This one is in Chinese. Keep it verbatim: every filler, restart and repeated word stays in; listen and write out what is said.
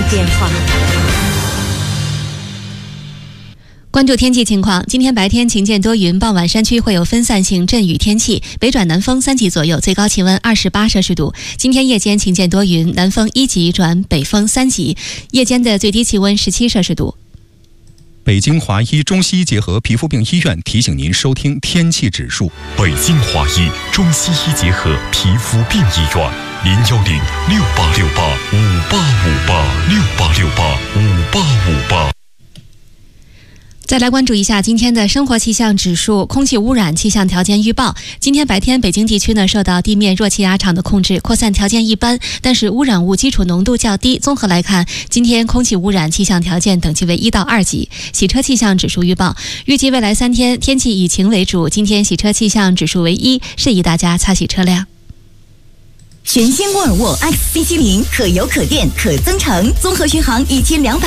变化。关注天气情况，今天白天晴间多云，傍晚山区会有分散性阵雨天气，北转南风三级左右，最高气温二十八摄氏度。今天夜间晴间多云，南风一级转北风三级，夜间的最低气温十七摄氏度。 北京华医中西医结合皮肤病医院提醒您收听天气指数。 北京华医中西医结合皮肤病医院，零幺零六八六八五八五八六八六八五八五八。 再来关注一下今天的生活气象指数、空气污染气象条件预报。今天白天，北京地区呢受到地面弱气压场的控制，扩散条件一般，但是污染物基础浓度较低。综合来看，今天空气污染气象条件等级为一到二级。洗车气象指数预报，预计未来三天天气以晴为主，今天洗车气象指数为一，适宜大家擦洗车辆。 全新沃尔沃 X C 七零可油可电可增程，综合续航一千两百。